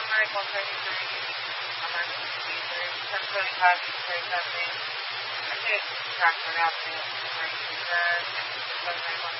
automatic 133, emergency users, 1045, you say something. I should have transferred out to emergency, 791.